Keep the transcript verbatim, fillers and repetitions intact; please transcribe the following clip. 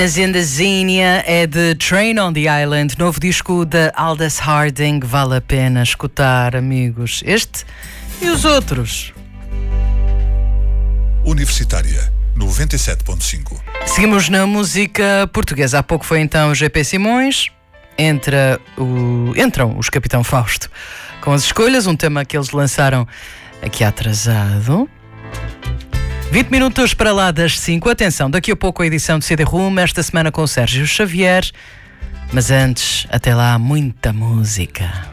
A Zendazinha é de Train on the Island, novo disco da Aldous Harding, vale a pena escutar, amigos. Este e os outros. Universitária noventa e sete ponto cinco. Seguimos na música portuguesa. Há pouco foi então G P Simões. Entra o... Entram os Capitão Fausto com as escolhas, um tema que eles lançaram aqui atrasado. vinte minutos para lá das cinco. Atenção, daqui a pouco a edição de C D Rumo, esta semana com o Sérgio Xavier. Mas antes, até lá, muita música.